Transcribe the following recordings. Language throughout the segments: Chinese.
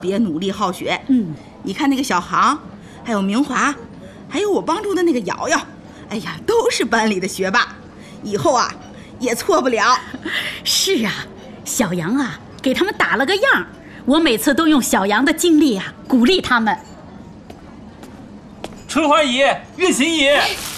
别努力好学。你看那个小航，还有明华，还有我帮助的那个瑶瑶，哎呀，都是班里的学霸，以后啊也错不了。 是啊，小杨啊给他们打了个样，我每次都用小杨的经历啊鼓励他们。 春花姨、月琴姨，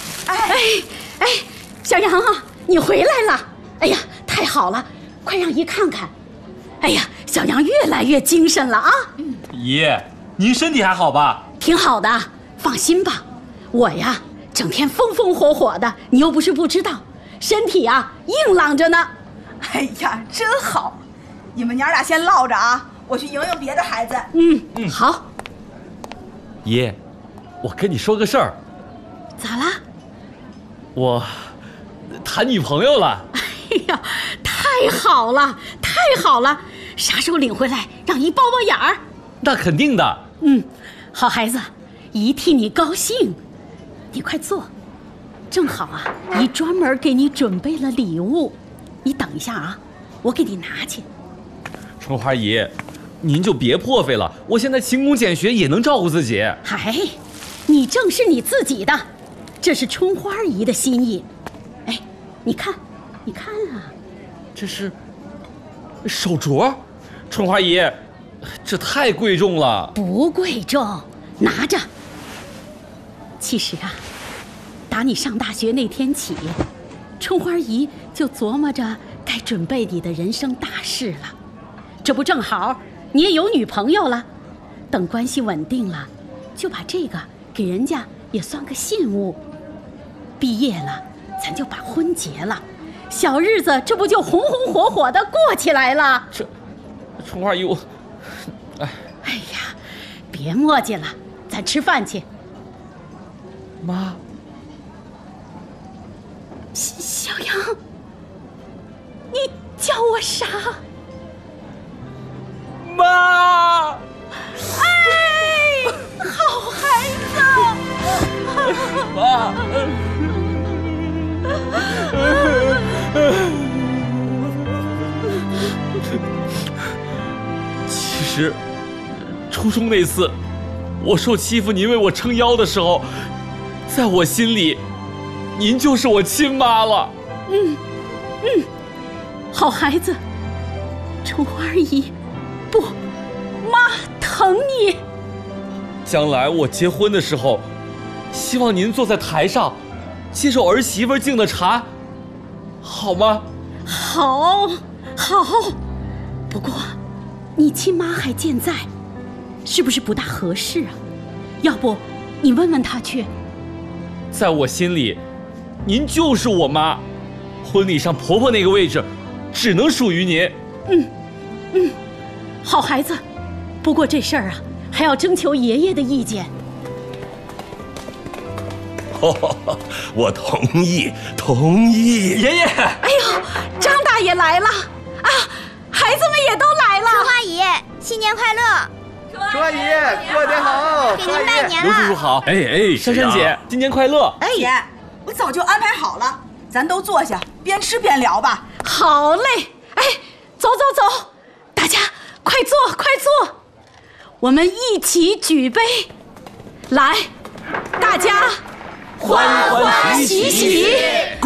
小杨啊，你回来了！哎呀，太好了，快让姨看看。哎呀，小杨越来越精神了啊！ 姨，您身体还好吧？ 挺好的，放心吧。我呀，整天风风火火的，你又不是不知道，身体啊硬朗着呢。 哎呀，真好！你们娘俩先唠着啊，我去迎迎别的孩子。 好。 姨，我跟你说个事儿。 咋啦？ 我谈女朋友了。 哎呀，太好了，太好了！啥时候领回来，让姨包包眼儿？ 那肯定的。 好孩子，姨替你高兴。你快坐，正好啊，姨专门给你准备了礼物。你等一下啊，我给你拿去。 春花姨，您就别破费了，我现在勤工俭学也能照顾自己。 哎，你正是你自己的，这是春花姨的心意。哎，你看啊， 这是手镯，春花姨，这太贵重了。 不贵重，拿着。其实啊，打你上大学那天起，春花姨就琢磨着该准备你的人生大事了。这不正好你也有女朋友了，等关系稳定了，就把这个给人家也算个信物。毕业了，咱就把婚结了，小日子这不就红红火火的过起来了？ 这，春花姨， 哎呀，别磨叽了，咱吃饭去。 妈， 小杨，你叫我啥？ 妈！ 哎，好孩子！ 妈！其实，初中那次，我受欺负，您为我撑腰的时候，在我心里，您就是我亲妈了。 好孩子，春花姨，不，妈疼你。 将来我结婚的时候，希望您坐在台上，接受儿媳妇敬的茶，好吗？ 好。不过，你亲妈还健在，是不是不大合适啊？要不，你问问她去。 在我心里，您就是我妈，婚礼上婆婆那个位置，只能属于您。 好孩子，不过这事儿啊，还要征求爷爷的意见。 我同意。 爷爷， 哎呦，张大爷来了啊！孩子们也都来了。 春花姨，新年快乐！ 春花姨过年好！ 给您拜年刘叔叔了。 好。 哎， 珊珊姐，新年快乐！ 姐，我早就安排好了，咱都坐下，边吃边聊吧。 好嘞，哎，走，大家快坐，我们一起举杯，来，大家欢欢喜喜。